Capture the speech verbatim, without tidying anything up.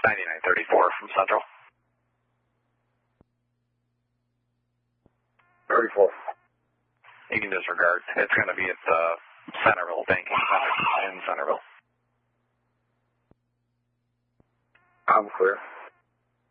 ninety-nine thirty-four from Central. thirty-four. You can disregard. It's going to be at the Centerville Banking Center in Centerville. I'm clear.